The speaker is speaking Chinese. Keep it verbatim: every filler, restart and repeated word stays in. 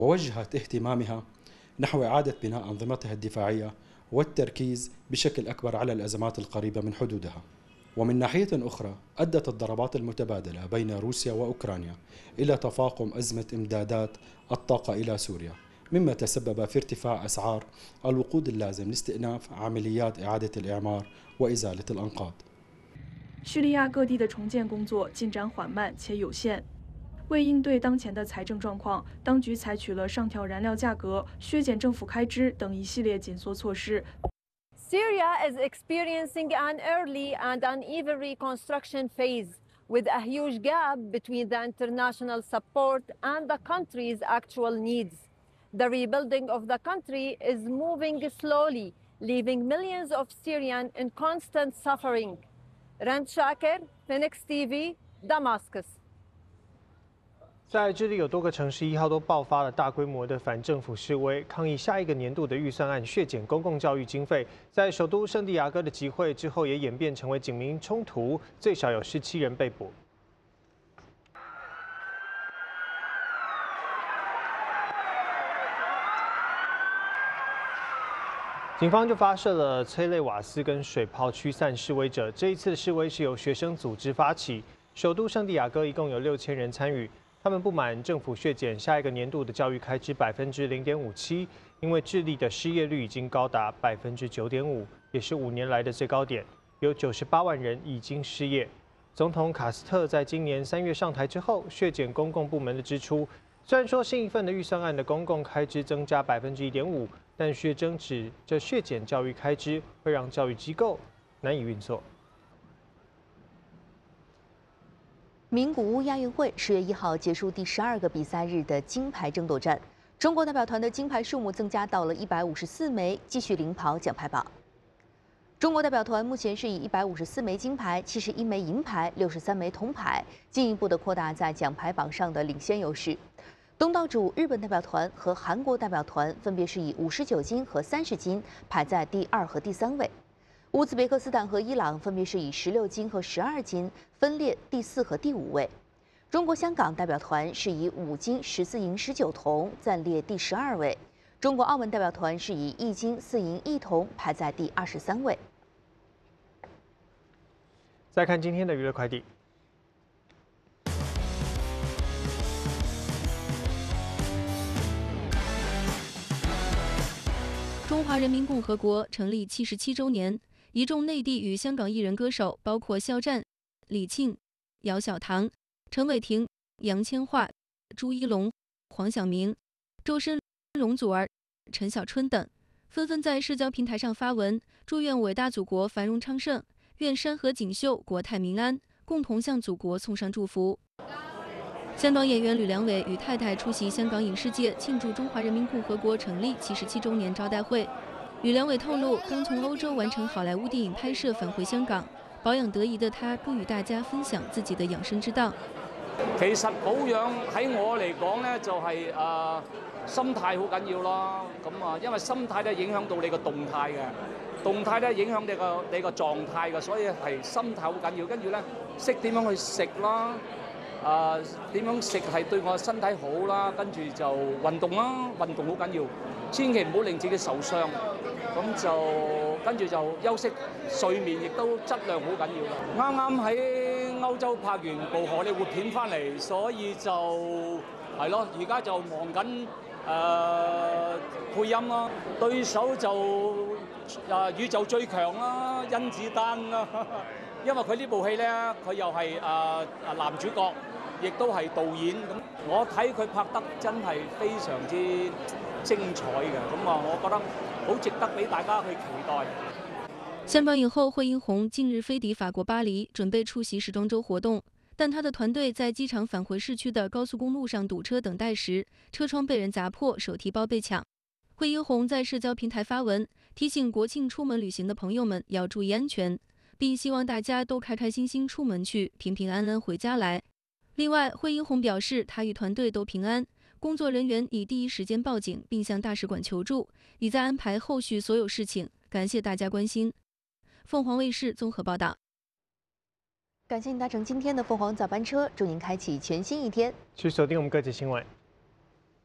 ووجهت اهتمامها نحو إعادة بناء أنظمتها الدفاعية والتركيز بشكل أكبر على الأزمات القريبة من حدودها. ومن ناحية أخرى أدت الضربات المتبادلة بين روسيا وأوكرانيا إلى تفاقم أزمة إمدادات الطاقة إلى سوريا، مما تسبب في ارتفاع أسعار الوقود اللازم لاستئناف عمليات إعادة الإعمار وإزالة الأنقاض. 叙利亚各地的重建工作进展缓慢且有限。为应对当前的财政状况，当局采取了上调燃料价格、削减政府开支等一系列紧缩措施。 Syria is experiencing an early and uneven reconstruction phase, with a huge gap between the international support and the country's actual needs. The rebuilding of the country is moving slowly, leaving millions of Syrians in constant suffering. Rand Shaker, Phoenix T V, Damascus. 在智利有多个城市一号都爆发了大规模的反政府示威，抗议下一个年度的预算案削减公共教育经费。在首都圣地亚哥的集会之后，也演变成为警民冲突，最少有十七人被捕。警方就发射了催泪瓦斯跟水炮驱散示威者。这一次的示威是由学生组织发起，首都圣地亚哥一共有六千人参与。 他们不满政府削减下一个年度的教育开支百分之零点五七，因为智利的失业率已经高达百分之九点五，也是五年来的最高点，有九十八万人已经失业。总统卡斯特在今年三月上台之后，削减公共部门的支出。虽然说新一份的预算案的公共开支增加百分之一点五，但学者指这削减教育开支会让教育机构难以运作。 名古屋亚运会十月一号结束第十二个比赛日的金牌争夺战，中国代表团的金牌数目增加到了一百五十四枚，继续领跑奖牌榜。中国代表团目前是以一百五十四枚金牌、七十一枚银牌、六十三枚铜牌，进一步的扩大在奖牌榜上的领先优势。东道主日本代表团和韩国代表团分别是以五十九金和三十金排在第二和第三位。 乌兹别克斯坦和伊朗分别是以十六金和十二金分列第四和第五位，中国香港代表团是以五金、十四银、十九铜暂列第十二位，中国澳门代表团是以一金、四银、一铜排在第二十三位。 再看今天的娱乐快递。 中华人民共和国成立七十七周年，一众内地与香港艺人歌手，包括肖战、李沁、姚小棠、陈伟霆、杨千嬅、朱一龙、黄晓明、周深、容祖儿、陈小春等，纷纷在社交平台上发文，祝愿伟大祖国繁荣昌盛，愿山河锦绣，国泰民安，共同向祖国送上祝福。 香港演员吕良伟与太太出席香港影视界庆祝中华人民共和国成立七十七周年招待会。吕良伟透露，刚从欧洲完成好莱坞电影拍摄，返回香港，保养得宜的他更與大家分享自己的養生之道。 其實保養喺我嚟講咧，就係、是、誒、呃、心態好緊要咯。咁啊，因為心態咧影響到你個動態嘅，動態咧影響你個你個狀態嘅，所以係心態好緊要。跟住咧，識點樣去食啦。 誒點樣食係對我身體好啦，跟住就運動啦，運動好緊要，千祈唔好令自己受傷。咁就跟住就休息，睡眠亦都質量好緊要啦。啱啱喺歐洲拍完部荷里活片翻嚟，所以就係咯，而家就忙緊誒配音啦。對手就誒宇宙最強啦，甄子丹啦，因為佢呢部戲咧，佢又係誒誒男主角。 亦都係導演咁，我睇佢拍得真係非常之精彩嘅，咁啊，我覺得好值得俾大家去期待。 香港影后惠英红近日飞抵法国巴黎，准备出席时装周活动，但她的团队在机场返回市区的高速公路上堵车等待时，车窗被人砸破，手提包被抢。惠英红在社交平台发文，提醒国庆出门旅行的朋友们要注意安全，并希望大家都开开心心出门去，平平安安回家来。 另外，惠英红表示，她与团队都平安，工作人员已第一时间报警，并向大使馆求助，已在安排后续所有事情。感谢大家关心。凤凰卫视综合报道。 感谢您搭乘今天的凤凰早班车，祝您开启全新一天。 去锁定我们各界新闻。